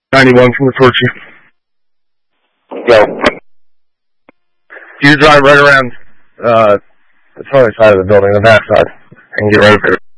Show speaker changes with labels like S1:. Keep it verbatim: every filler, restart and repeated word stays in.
S1: ninety-one from the Torchy.
S2: Go.
S1: You drive right around uh, the southern side of the building, the back side, and get right up there.